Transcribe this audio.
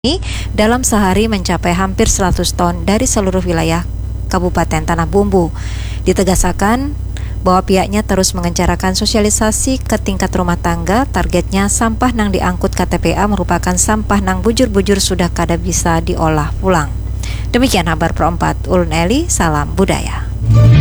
dalam sehari mencapai hampir 100 ton dari seluruh wilayah Kabupaten Tanah Bumbu. Ditegaskan bahwa pihaknya terus mengencarakan sosialisasi ke tingkat rumah tangga. Targetnya sampah nang diangkut KTPA merupakan sampah nang bujur-bujur sudah kada bisa diolah pulang. Demikian kabar Pro 4, Ulun Eli, salam budaya.